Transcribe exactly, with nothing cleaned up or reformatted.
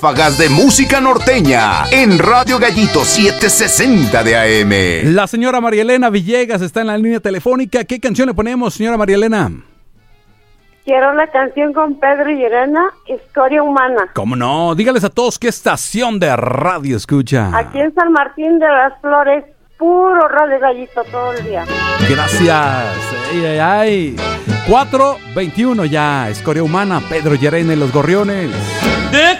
ráfagas de música norteña en Radio Gallito setecientos sesenta de A M. La señora María Elena Villegas está en la línea telefónica. ¿Qué canción le ponemos, señora María Elena? Quiero la canción con Pedro y Irena, Escoria Humana. ¿Cómo no? Dígales a todos qué estación de radio escucha. Aquí en San Martín de las Flores, puro Radio Gallito todo el día. Gracias. Ay, ay, ay. cuatro veintiuno ya. Escoria Humana, Pedro y Irene, Los Gorriones. De